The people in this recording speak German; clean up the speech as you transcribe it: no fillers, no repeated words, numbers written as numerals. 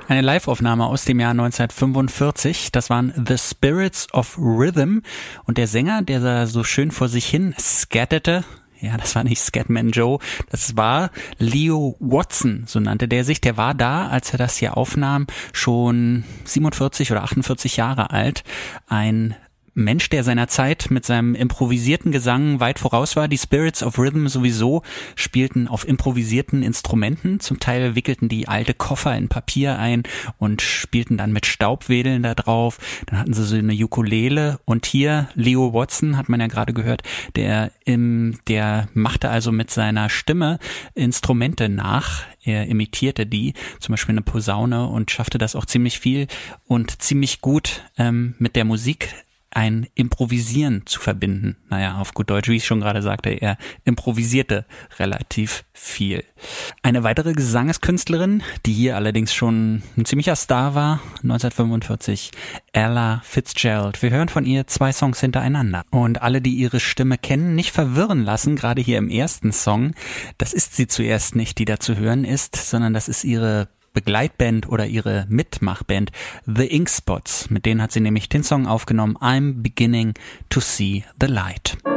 Eine Live-Aufnahme aus dem Jahr 1945. Das waren The Spirits of Rhythm. Und der Sänger, der da so schön vor sich hin skattete, ja, das war nicht Scatman Joe, das war Leo Watson, so nannte der sich. Der war da, als er das hier aufnahm, schon 47 oder 48 Jahre alt. Ein Mensch, der seiner Zeit mit seinem improvisierten Gesang weit voraus war. Die Spirits of Rhythm sowieso spielten auf improvisierten Instrumenten. Zum Teil wickelten die alte Koffer in Papier ein und spielten dann mit Staubwedeln da drauf. Dann hatten sie so eine Ukulele. Und hier Leo Watson, hat man ja gerade gehört, der machte also mit seiner Stimme Instrumente nach. Er imitierte die, zum Beispiel eine Posaune, und schaffte das auch ziemlich viel und ziemlich gut mit der Musik ein Improvisieren zu verbinden. Naja, auf gut Deutsch, wie ich schon gerade sagte, er improvisierte relativ viel. Eine weitere Gesangskünstlerin, die hier allerdings schon ein ziemlicher Star war, 1945, Ella Fitzgerald. Wir hören von ihr 2 Songs hintereinander. Und alle, die ihre Stimme kennen, nicht verwirren lassen, gerade hier im ersten Song. Das ist sie zuerst nicht, die da zu hören ist, sondern das ist ihre Begleitband oder ihre Mitmachband The Ink Spots. Mit denen hat sie nämlich den Song aufgenommen I'm Beginning to See the Light.